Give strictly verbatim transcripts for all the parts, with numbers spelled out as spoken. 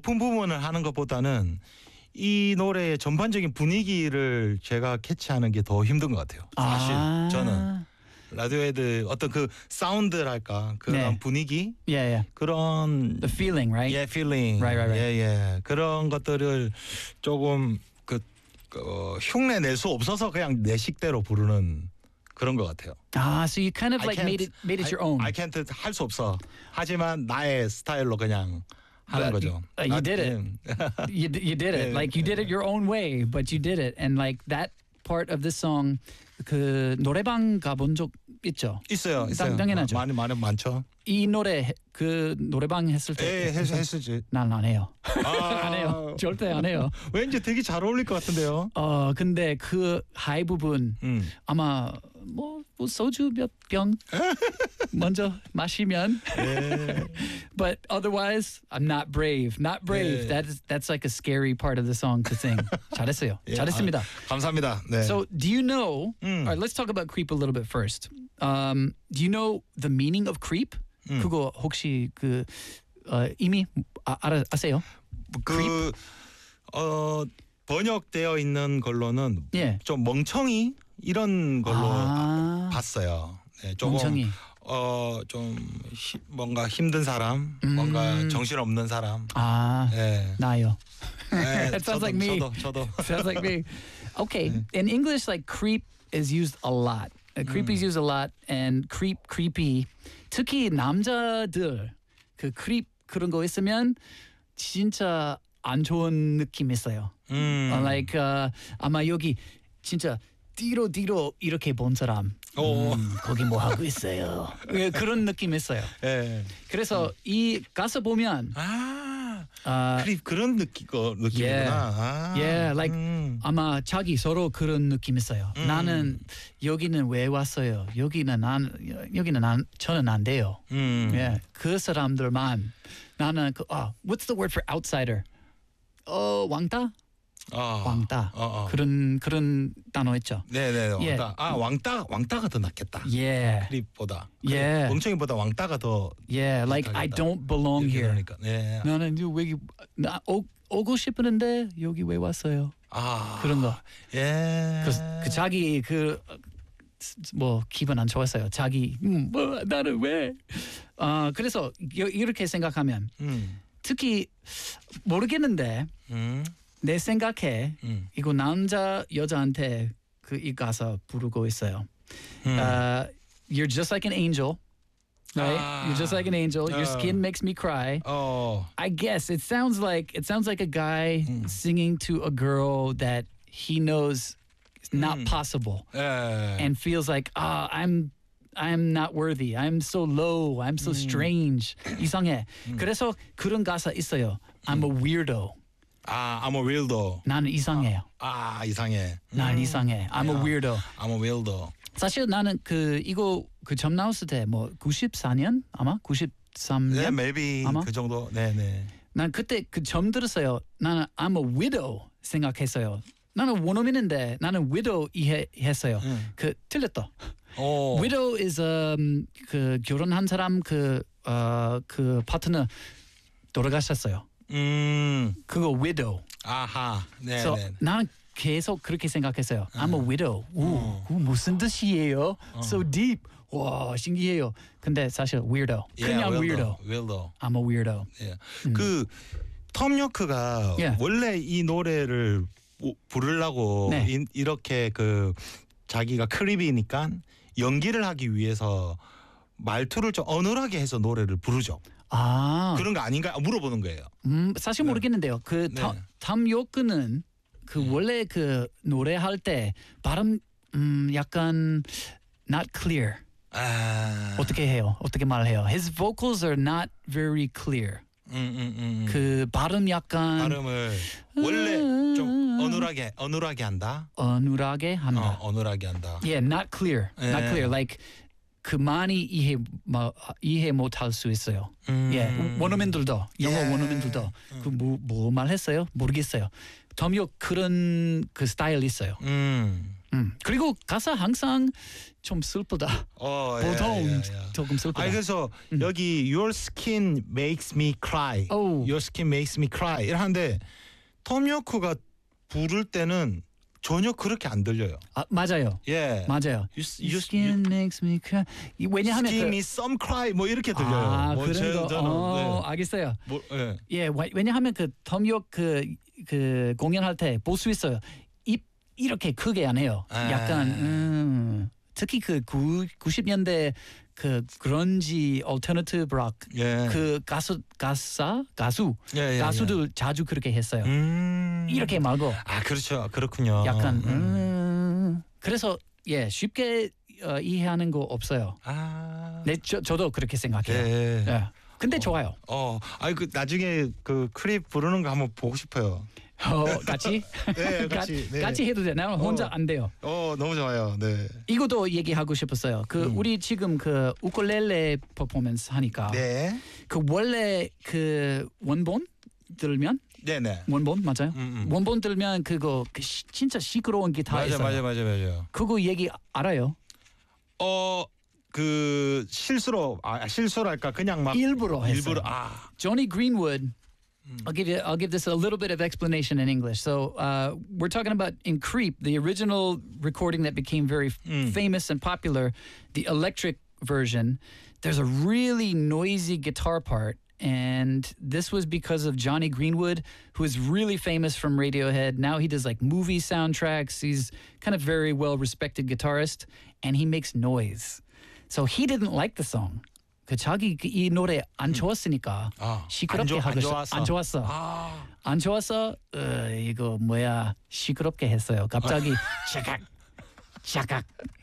높은 부분을 하는 것보다는 이 노래의 전반적인 분위기를 제가 캐치하는 게 더 힘든 것 같아요. 사실 아. 저는 라디오헤드 어떤 그 사운드랄까 그런 네. 분위기 Yeah, yeah. 그런 The feeling, right? 예, feeling. Right, right, right. 예, 예. 그런 것들을 조금 그, 그 어, 흉내 낼 수 없어서 그냥 내 식대로 부르는 그런 것 같아요. Ah, so you kind of I like can't- made it made it I- your own. I can't 할 수 없어. 하지만 나의 스타일로 그냥 하는 But, 거죠. uh, you 나- did it. 예. you d- you did it. Yeah, Like you did it your own way, but you did it. And like that part of this song, 그 노래방 가본 적 있죠? 있어요, 있어요. 당연하죠. 많이 많이 많죠. 이 노래 그 노래방 했을 때 예, 했, 했었지. 난 안 해요. 아, 안 해요. 절대 안 해요. 왠지 되게 잘 어울릴 것 같은데요. 어 근데 그 하이 부분 음. 아마 뭐, 뭐 소주 몇 병 먼저 마시면 예. but otherwise I'm not brave. Not brave. 예. That is that's like a scary part of the song to sing. 잘했어요. 예, 잘했습니다. 아, 감사합니다. 네. So, do you know? 음. All right, let's talk about creep a little bit first. Um, do you know the meaning of creep? 음. 그거 혹시 그 어, 이미 아, 알아 아세요? 그 어, 번역되어 있는 걸로는 예. 좀 멍청이 이런 걸로 아. 봤어요. 네, 조금 멍청이. 어좀 뭔가 힘든 사람, 음. 뭔가 정신 없는 사람. 아, 예. 나요. 예, That sounds 저도, like me. 저도 저도. Sounds like me. Okay, in English, like creep is used a lot. Uh, creepy is used a lot, and creep, creepy. 특히 남자들 그 creep 그런 거 있으면 진짜 안 좋은 느낌 있어요. 음. Uh, like uh, 아마 여기 진짜 뒤로 뒤로 이렇게 본 사람. 오. 음, 거기 뭐 하고 있어요. 예, 그런 느낌 있어요. 예. 그래서 이 가사 보면 아. 아, 그리 그런 느낌 거 느낌이구나. Yeah. 아. Yeah, like 음. 아마 자기 서로 그런 느낌 있어요. 음. 나는 여기는 왜 왔어요? 여기는 난 여기는 난 저는 안 돼요. 음. 예, 그 사람들만 나는 그 아, what's the word for outsider? 어, 왕따? 어. 왕따. 어, 어. 그런 그런 단어 있죠. 네네 왕따. 예. 아 왕따 왕따가 더 낫겠다. Yeah, 크립보다. 예. 멍청이보다 왕따가 더. yeah, like I don't belong here. 그러니까. 네. 나는 여기 나 오, 오고 싶은데 여기 왜 왔어요? 아 그런 거. 예. 그, 그 자기 그 뭐 기분 안 좋았어요. 자기 음, 뭐 나는 왜? 아 그래서 여, 이렇게 생각하면 음. 특히 모르겠는데 음. 내 생각에 음. 이거 남자 여자한테 그 이 가사 부르고 있어요. 음. Uh, you're just like an angel, right? 아. You're just like an angel. Your 어. skin makes me cry. 어. I guess it sounds like it sounds like a guy 음. singing to a girl that he knows is not 음. possible. 예. And feels like ah I'm I'm not worthy. I'm so low. I'm so strange. 이상해. 그래서 그런 가사 있어요. I'm a weirdo. 아, I'm a weirdo. 나는 이상해요. 아, 이상해. 난 이상해. I'm a 야. weirdo. I'm a weirdo. 사실 나는 그 이거 그 점 나왔을 때 뭐 구십사 년 아마 구십삼 년. 네, maybe 아마? 그 정도. 네, 네. 난 그때 그 점 들었어요. 나는 I'm a widow 생각했어요. 나는 원어민인데 나는 widow 이해했어요. 음. 그 틀렸다. 오. widow is um, 그 결혼한 사람 그 어, 그 파트너 돌아가셨어요. 음. 그거 widow. 아하. 네, 그래서 네. 나는 계속 그렇게 생각했어요. I'm a widow. 오, 그 무슨 뜻이에요? So deep. 와 신기해요. 근데 사실 weirdo. 그냥 Yeah, weirdo. weirdo. I'm a weirdo. 예. 그톰 요크가 예. 원래 이 노래를 오- 부르려고 네. 이, 이렇게 그 자기가 크립이니까 연기를 하기 위해서 말투를 좀 어눌하게 해서 노래를 부르죠. 아, 그런 거 아닌가 물어보는 거예요. 음, 사실 모르겠는데요. 그 네. 탐 요크는 그 원래 그 노래할 때 발음 음, 약간 not clear. 아. 어떻게 해요? 어떻게 말해요? His vocals are not very clear. 음, 음, 음. 그 발음 약간 발음을 원래 좀 어눌하게 어눌하게 한다. 어눌하게 한다. 어, 어눌하게 한다. Yeah, not clear. Not 예. clear. Like 그 많이 이해 뭐, 이해 못할 수 있어요. 음. 예, 원어민들도 영어 예. 원어민들도 그뭐 뭐 말했어요? 모르겠어요. 톰요 그런 그 스타일 있어요. 음. 음. 그리고 가사 항상 좀 슬프다. 어, 보통 예, 예, 예. 조금 슬프다. 아니 그래서 음. 여기 Your skin makes me cry, 오. Your skin makes me cry 이러는데 톰 요크가 부를 때는 전혀 그렇게 안 들려요. 아, 맞아요. 예, 맞아요. You, Your you, skin makes me cry. 이- 왜냐하면 Skin 그, me some cry 뭐 이렇게 들려요. 아, 뭐 그런 제- 거. 저는, 어, 네. 알겠어요. 뭐, 예. 예, 와- 왜냐하면 그 톰욕 그, 그 공연할 때 볼 수 있어요. 입 이렇게 크게 안 해요. 아. 약간 음, 특히 그 구, 구십 년대 그 그런지 얼터너티브 락 예. 그 가수 가사 가수 예, 예, 가수들 자주 그렇게 했어요. 예. 음. 이렇게 말고 아 그렇죠, 그렇군요. 약간 음. 음. 그래서 예 쉽게 어, 이해하는 거 없어요. 아. 네, 저, 저도 그렇게 생각해요. 예. 예. 근데 좋아요. 어, 아이 그 나중에 그 크립 부르는 거 한번 보고 싶어요. 어, 같이 네, 같이. 네. 같이 해도 돼. 나는 혼자 어. 안 돼요. 어, 너무 좋아요. 네. 이것도 얘기하고 싶었어요. 그 음. 우리 지금 그 우쿨렐레 퍼포먼스 하니까 네. 그 원래 그 원본 들면 네, 네. 원본 맞아요? 음, 음. 원본 들면 그거 그 시, 진짜 시끄러운 기타 맞아, 있어요. 맞아, 맞아, 맞아. 그거 얘기 알아요? 어, 그 실수로 아 실수랄까 그냥 막 일부러 했어요. 일부러 아. Johnny Greenwood. I'll give you. I'll give this a little bit of explanation in English. So uh, we're talking about in Creep, the original recording that became very Mm. famous and popular, the electric version. There's a really noisy guitar part, and this was because of Johnny Greenwood, who is really famous from Radiohead. Now he does like movie soundtracks. He's kind of very well respected guitarist, and he makes noise. So he didn't like the song. 그 자기 그 이 노래 안 좋았으니까 아, 시끄럽게 안, 좋, 하고 안 싶- 좋았어. 안 좋았어. 아. 안 좋았어. 어, 이거 뭐야 시끄럽게 했어요. 갑자기 차각 차각.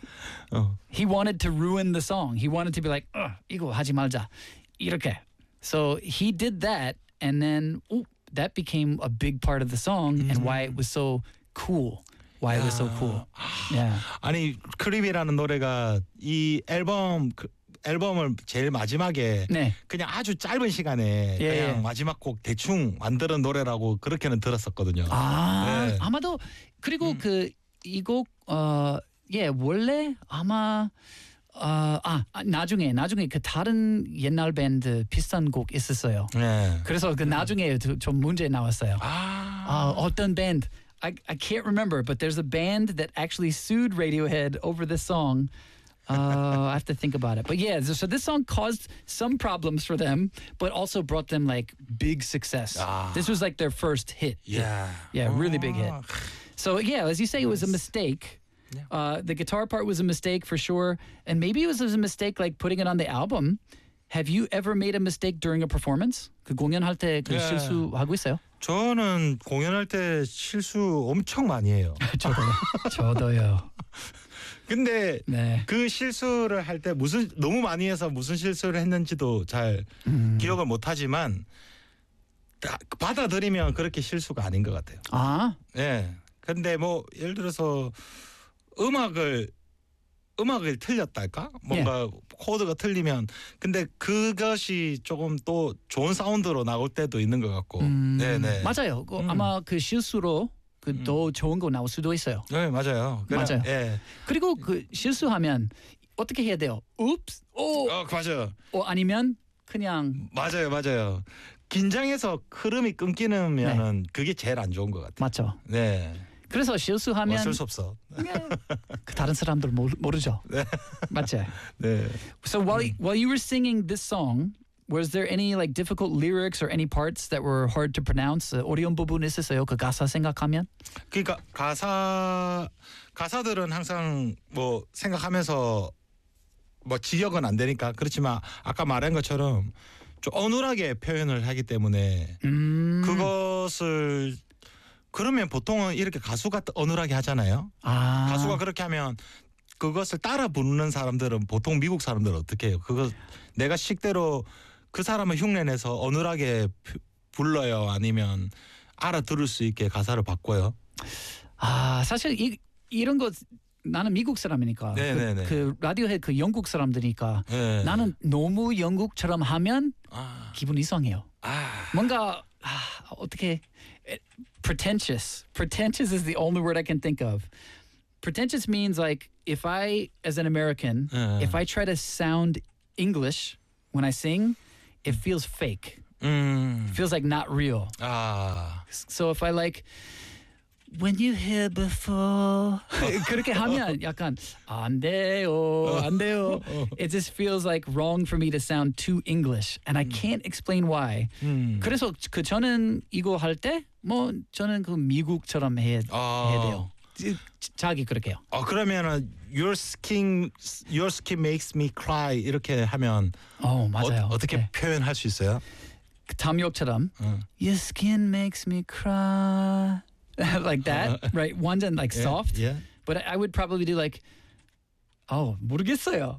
어. He wanted to ruin the song. He wanted to be like, 어, 이거 하지 말자. 이렇게. So he did that, and then ooh, that became a big part of the song and why it was so cool. Why it was so cool. Yeah. 아니 크립이라는 노래가 이 앨범 그, 앨범을 제일 마지막에 네. 그냥 아주 짧은 시간에 예, 그냥 예. 마지막 곡 대충 만드는 노래라고 그렇게는 들었었거든요. 아, 네. 아마도 그리고 음. 그 이 곡 어, 예, 원래 아마 어, 아, 아, 나중에 나중에 그 다른 옛날 밴드 비슷한 곡 있었어요. 네. 그래서 그 나중에 좀- 좀 문제 나왔어요. 아. 아, 어떤 밴드 I I can't remember, but there's a band that actually sued Radiohead over this song. Uh, I have to think about it. But yeah, so so this song caused some problems for them, but also brought them like big success. Ah. This was like their first hit. Yeah. Yeah, really big hit. 아. So yeah, as you say, it was a mistake. Yeah. Uh, the guitar part was a mistake for sure, and maybe it was a mistake like putting it on the album. Have you ever made a mistake during a performance? 그 공연할 때 그 Yeah. 실수하고 있어요? 저는 공연할 때 실수 엄청 많이 해요. 저도요. 저도요. 근데 네. 그 실수를 할 때 무슨 너무 많이 해서 무슨 실수를 했는지도 잘 음. 기억을 못 하지만 다 받아들이면 그렇게 실수가 아닌 것 같아요. 아, 예. 근데 뭐 예를 들어서 음악을 음악을 틀렸달까? 뭔가 코드가 틀리면 근데 그것이 조금 또 좋은 사운드로 나올 때도 있는 것 같고. 음, 네네. 맞아요. 그 음. 아마 그 실수로 그 더 좋은 거 나올 수도 있어요. 네 맞아요. 그냥, 맞아요. 예. 그리고 그 실수하면 어떻게 해야 돼요? Oops. 오. 어 맞아요. 어, 아니면 그냥 맞아요, 맞아요. 긴장해서 흐름이 끊기면은 네. 그게 제일 안 좋은 것 같아요. 맞죠. 네. 그래서 실수하면 어쩔 수 없어. 그 다른 사람들 모르, 모르죠. 네. 맞죠. 네. So while while you were singing this song, was there any like difficult lyrics or any parts that were hard to pronounce? 어, 어려운 부분 있었어요? 그 가사 생각하면? 그러니까 가사 가사들은 항상 뭐 생각하면서 뭐 지역은 안 되니까 그렇지만 아까 말한 것처럼 좀 어눌하게 표현을 하기 때문에 음. 그것을 그러면 보통은 이렇게 가수가 어눌하게 하잖아요. 아. 가수가 그렇게 하면 그것을 따라 부르는 사람들은 보통 미국 사람들은 어떻게 해요? 그거 내가 식대로 그 사람을 흉내내서 어눌하게 부- 불러요? 아니면 알아들을 수 있게 가사를 바꿔요? 아, 사실 이 이런 거 나는 미국 사람이니까 네네네. 그, 그 라디오헤드 그 영국 사람들이니까 네. 나는 너무 영국처럼 하면 아, 기분 이상해요. 아, 뭔가 아, 어떻게 pretentious. Pretentious is the only word I can think of. pretentious means like if I, as an American, 예. if I try to sound English when I sing, it feels fake. 음. It feels like not real. 아. So if I like when you hear before 그렇게 하면 약간 안 돼요, 안 돼요. It just feels like wrong for me to sound too English, and I can't explain why. 음. 그래서 그 저는 이거 할 때 뭐 저는 그 미국처럼 해, 아. 해야 돼요. 지- 자기 그렇게 해요. 어 그러면은 your skin your skin makes me cry 이렇게 하면 어 맞아요. 어, 어떻게 네. 표현할 수 있어요? 그 탐욕처럼 응. Your skin makes me cry like that, right? 완전 like soft. 예. But I would probably do like, oh 모르겠어요.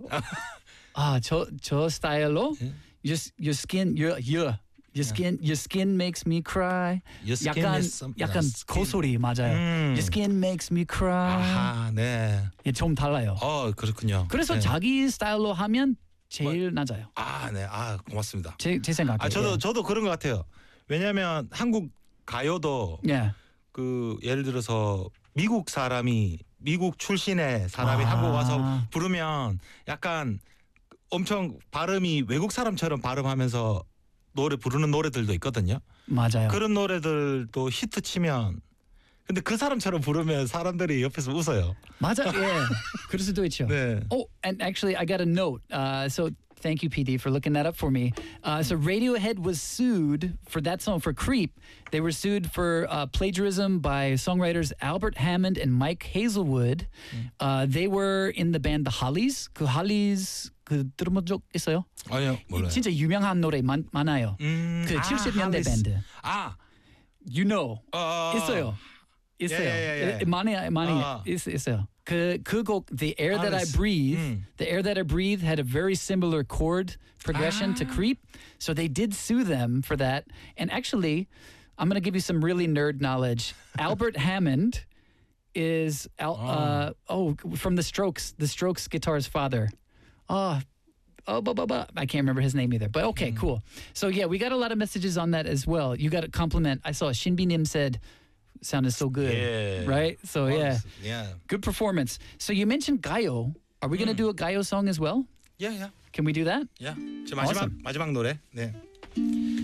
아저저 스타일로 예. your your skin your your your skin your skin makes me cry. Your skin 약간 is some- 약간 skin. 고소리 맞아요. 음. Your skin makes me cry. 아하, 네. 예, 좀 달라요. 어 그렇군요. 그래서 네. 자기 스타일로 하면 제일 낮아요. 아, 네. 아, 고맙습니다. 제 제 생각에. 아, 저도 저도 그런 것 같아요. 왜냐하면 한국 가요도 예. 그 예를 들어서 미국 사람이 미국 출신의 사람이 아. 한국 와서 부르면 약간 엄청 발음이 외국 사람처럼 발음하면서 노래 부르는 노래들도 있거든요. 맞아요. 그런 노래들도 히트 치면 근데 그 사람처럼 부르면 사람들이 옆에서 웃어요. 맞아. 예. 그럴 수도 있죠. 네. Oh, and actually, I got a note. Uh, so thank you, P D, for looking that up for me. Uh, so Radiohead was sued for that song for "Creep." They were sued for uh, plagiarism by songwriters Albert Hammond and Mike Hazelwood. Uh, they were in the band The Hollies. 그 Hollies 그 들어본 적 있어요? 아니요, 몰라요. 진짜 유명한 노래 많, 많아요. 음, 그 아, 칠십 년대 할리스. 밴드. 아, You know. 어, 어, 어. 있어요. 있어요. 예, 예, 예. 많이 많이 아. 있, 있어요. 그 그 곡 The Air That I 알았어. Breathe, 음. The Air That I Breathe had a very similar chord progression to Creep. So they did sue them for that. And actually, I'm going to give you some really nerd knowledge. Albert Hammond is Al, uh, oh from the Strokes, the Strokes guitar's father. Oh, oh, blah, blah, blah. I can't remember his name either. But okay, cool. So yeah, we got a lot of messages on that as well. You got a compliment. I saw Shinbi Nim said, sounded so good. Yeah. Right? So yeah, yeah, good performance. So you mentioned Gayo. Are we going to do a Gayo song as well? yeah, yeah, Can we do that? yeah. 저 마지막 Awesome. 마지막 노래. 네.